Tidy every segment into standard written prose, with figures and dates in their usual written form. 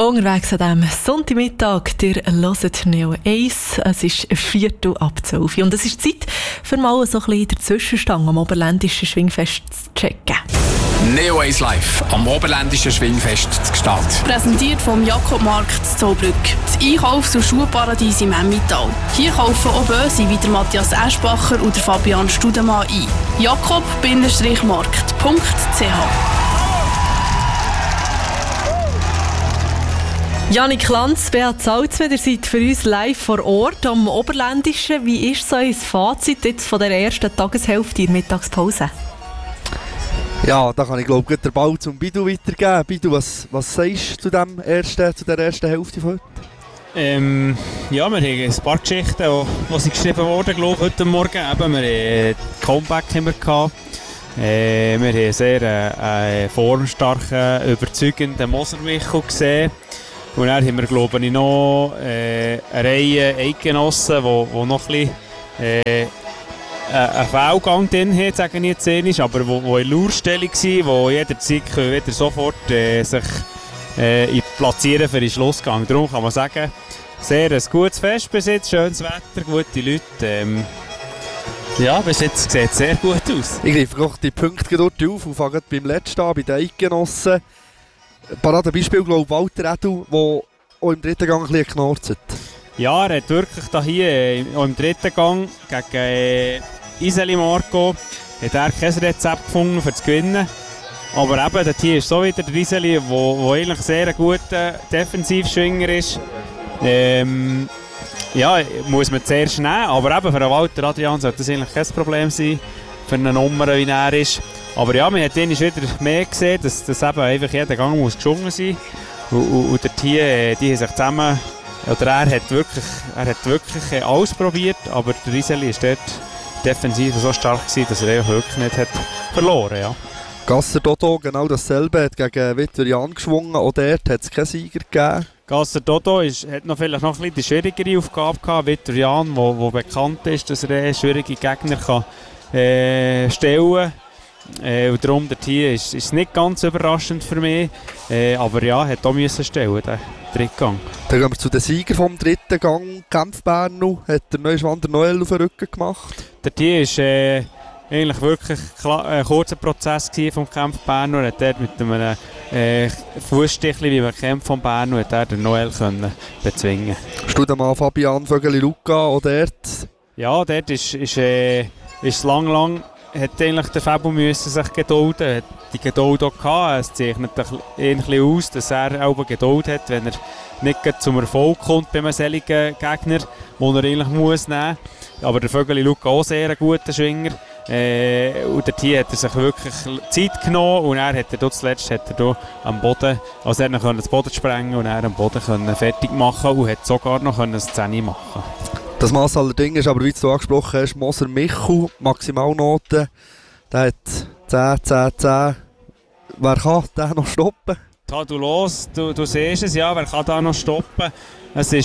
unterwegs an diesem Sonntagmittag. Ihr hört Neo 1. Es ist 11:45 und es ist Zeit, für mal so ein bisschen den Zwischenstand am Oberländischen Schwingfest zu checken. Neo 1 Live am Oberländischen Schwingfest zu Gstaad. Präsentiert vom Jakobmarkt in Zollbrück. Das Einkaufs- und Schuhparadies im Emmental. Hier kaufen auch Böse wie der Matthias Eschbacher und der Fabian Studemann ein. jakob-markt.ch. Janik Lanz, Beat Salzweder, ihr seid für uns live vor Ort am Oberländischen. Wie ist so ein Fazit jetzt von der ersten Tageshälfte in der Mittagspause? Ja, da kann ich glaube ich den Ball zum Bidu weitergeben. Bidu, was sagst du zu der ersten Hälfte von heute? Ja, wir haben ein paar Geschichten, die geschrieben wurden, glaube heute Morgen. Eben, wir hatten Comeback gehabt. Wir haben einen sehr formstarken, überzeugenden Moser-Michel gesehen. Und dann haben wir, glaube ich, noch eine Reihe Eidgenossen, die noch ein bisschen einen Fehlgang drin hat, sage ich jetzt ehrlich, aber die in Lauerstellung waren, die jederzeit wieder sofort sich platzieren für den Schlussgang. Darum kann man sagen, sehr ein gutes Fest bis jetzt, schönes Wetter, gute Leute. Ja, bis jetzt sieht es sehr gut aus. Ich greife noch die Punkte dort auf und fange beim letzten an, bei den Eidgenossen. Paradebeispiel, glaube ich, Walter Edu, der auch im dritten Gang ein bisschen geknurzt hat. Ja, er hat wirklich hier auch im dritten Gang gegen Iseli Marco hat er kein Rezept gefunden, um zu gewinnen. Aber eben, dort hier ist so wieder der Iseli, der eigentlich sehr ein guter Defensivschwinger ist. Ja, muss man zuerst nehmen, aber eben für den Walter Adrian sollte das eigentlich kein Problem sein, für eine Nummer, wie er ist. Aber ja, man hat ihn wieder mehr gesehen, dass eben einfach jeder Gang muss geschwungen sein muss. Und dort hier, die haben sich zusammen, oder er hat wirklich alles probiert, aber der Iseli ist dort defensiv so stark gewesen, dass er wirklich nicht hat verloren. Ja. Gasser Dodo, genau dasselbe, hat gegen Vitorian geschwungen, auch dort hat es keinen Sieger gegeben. Gasser Dodo hat vielleicht noch ein bisschen die schwierigere Aufgabe gehabt. Vitorian, wo bekannt ist, dass er schwierige Gegner kann, stellen kann. Und darum dort hier ist es nicht ganz überraschend für mich. Aber ja, hat auch müssen stellen, den dritten Gang. Dann gehen wir zu den Siegern vom dritten Gang. Kampf Berno hat der Neuschwander Noel auf den Rücken gemacht. Dort hier ist eigentlich wirklich ein kurzer Prozess vom Kampf Berno. Er hat dort mit einem Fußstichli, wie man kennt von Berno, hat er den Noel können bezwingen. Studemann Fabian Vögeli-Luca auch dort? Ja, dort ist lang hat eigentlich der Fabio müssen sich gedulden, hat die Geduld auch gehabt. Es zeichnet ein bisschen aus, dass er auch Geduld hat, wenn er nicht zum Erfolg kommt bei einem solchen Gegner, den er eigentlich muss nehmen muss. Aber der Vögeli Luca auch sehr ein guter Schwinger. Und hier hat er sich wirklich Zeit genommen und er hat zuletzt am Boden, also er konnte den Boden sprengen und er am Boden fertig machen und hat sogar noch eine Szene machen. Das Mass allerdings ist aber, wie du angesprochen hast, Moser Michel, Maximalnote, der hat 10. Wer kann den noch stoppen? Tadulos, du siehst es, ja, wer kann da noch stoppen? Er ist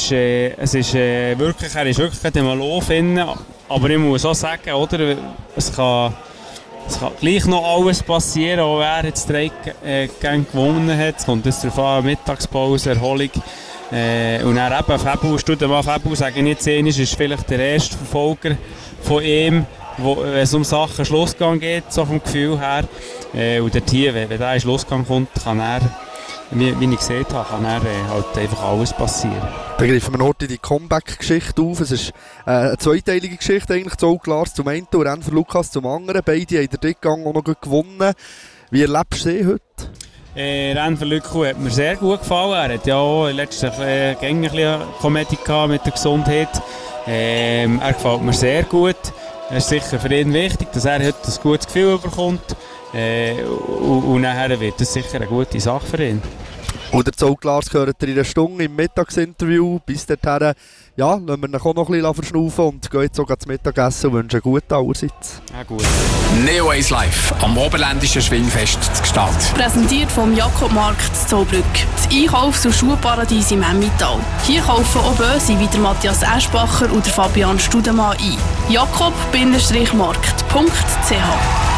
wirklich im Lauf inne, aber ich muss auch sagen, oder, es kann gleich noch alles passieren, auch wer jetzt 3 Gänge gewonnen hat. Es kommt darauf an, Mittagspause, Erholung. Und dann eben Fabu, Studemann Fabu, sage ich nicht, ist vielleicht der erste Verfolger von ihm, wenn es um Sachen Schlussgang geht, so vom Gefühl her. Und dort hier, wenn der in Schlussgang kommt, kann er, wie ich gesehen habe, kann er halt einfach alles passieren. Da greifen wir heute die Comeback-Geschichte auf. Es ist eine zweiteilige Geschichte eigentlich. Zoll Lars zum einen und Renfer Lukas zum anderen. Beide haben den Drittgang auch noch gewonnen. Wie erlebst du sie heute? Renfer Lukas hat mir sehr gut gefallen. Er hat ja auch in letzter Zeit ein Komödie mit der Gesundheit. Er gefällt mir sehr gut. Es ist sicher für ihn wichtig, dass er heute ein gutes Gefühl bekommt. Und nachher wird das sicher eine gute Sache für ihn. Und der Zoll Lars gehört in einer Stunde im Mittagsinterview. Bis dahin, ja, lassen wir ihn auch noch ein bisschen verschnaufen und gehen jetzt sogar zum Mittagessen und wünschen einen guten Allersitz. Ja, gut. Neo 1 Live am Oberländischen Schwingfest zu Gstaad. Präsentiert vom Jakobmarkt in Zollbrück. Das Einkaufs- und Schuhparadies im Emmental. Hier kaufen auch Böse wie der Matthias Eschbacher und der Fabian Studemann ein. jakob-markt.ch